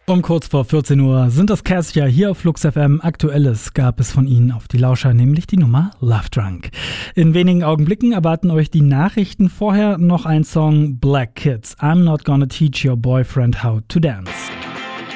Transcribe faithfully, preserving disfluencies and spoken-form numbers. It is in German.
Um kurz vor vierzehn Uhr sind das Cassia hier auf Flux F M. Aktuelles gab es von ihnen auf die Lauscher, nämlich die Nummer Love Drunk. In wenigen Augenblicken erwarten euch die Nachrichten. Vorher noch ein Song Black Kids. I'm not gonna teach your boyfriend how to dance.